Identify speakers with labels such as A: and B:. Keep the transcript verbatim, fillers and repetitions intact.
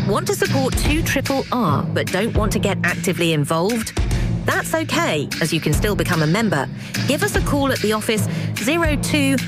A: Want to support two R R but don't want to get actively involved? That's okay, as you can still become a member. Give us a call at the office zero two